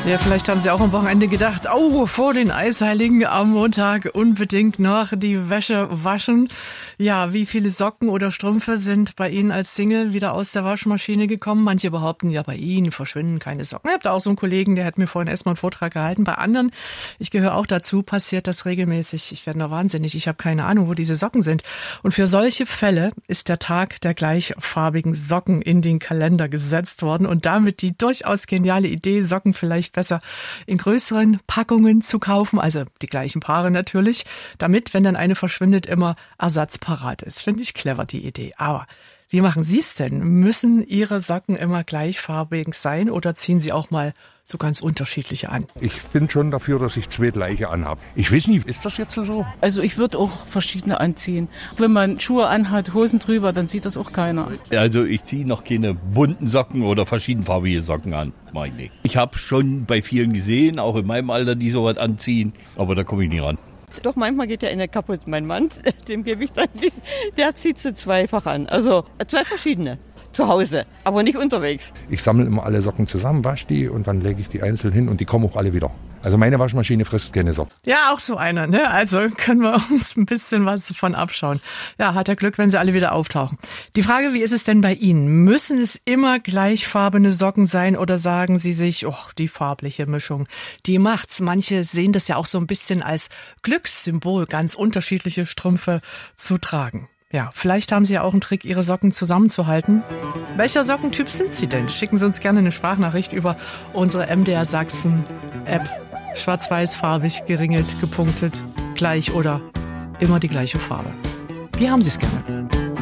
Ja, vielleicht haben Sie auch am Wochenende gedacht, oh, vor den Eisheiligen am Montag unbedingt noch die Wäsche waschen. Ja, wie viele Socken oder Strümpfe sind bei Ihnen als Single wieder aus der Waschmaschine gekommen? Manche behaupten, ja, bei Ihnen verschwinden keine Socken. Ich habe da auch so einen Kollegen, der hat mir vorhin erstmal einen Vortrag gehalten. Bei anderen, ich gehöre auch dazu, passiert das regelmäßig. Ich werde noch wahnsinnig. Ich habe keine Ahnung, wo diese Socken sind. Und für solche Fälle ist der Tag der gleichfarbigen Socken in den Kalender gesetzt worden und damit die durchaus geniale Idee, Socken vielleicht besser in größeren Packungen zu kaufen, also die gleichen Paare natürlich, damit, wenn dann eine verschwindet, immer Ersatz parat ist. Finde ich clever, die Idee. Aber wie machen Sie es denn? Müssen Ihre Socken immer gleichfarbig sein oder ziehen Sie auch mal so ganz unterschiedliche an? Ich bin schon dafür, dass ich zwei gleiche anhabe. Ich weiß nicht, ist das jetzt so? Also ich würde auch verschiedene anziehen. Wenn man Schuhe anhat, Hosen drüber, dann sieht das auch keiner. Also ich ziehe noch keine bunten Socken oder verschiedenfarbige Socken an. Meine. Ich habe schon bei vielen gesehen, auch in meinem Alter, die sowas anziehen, aber da komme ich nie ran. Doch, manchmal geht ja eine kaputt. Mein Mann, dem gebe ich dann nicht, der zieht sie zweifach an. Also zwei verschiedene. Zu Hause, aber nicht unterwegs. Ich sammle immer alle Socken zusammen, wasche die und dann lege ich die einzeln hin und die kommen auch alle wieder. Also meine Waschmaschine frisst keine Socken. Ja, auch so einer, ne? Also können wir uns ein bisschen was davon abschauen. Ja, hat er Glück, wenn sie alle wieder auftauchen. Die Frage, wie ist es denn bei Ihnen? Müssen es immer gleichfarbene Socken sein oder sagen Sie sich, die farbliche Mischung, die macht's. Manche sehen das ja auch so ein bisschen als Glückssymbol, ganz unterschiedliche Strümpfe zu tragen. Ja, vielleicht haben Sie ja auch einen Trick, Ihre Socken zusammenzuhalten. Welcher Sockentyp sind Sie denn? Schicken Sie uns gerne eine Sprachnachricht über unsere MDR Sachsen App. Schwarz-weiß-farbig, geringelt, gepunktet, gleich oder immer die gleiche Farbe. Wie haben Sie es gerne?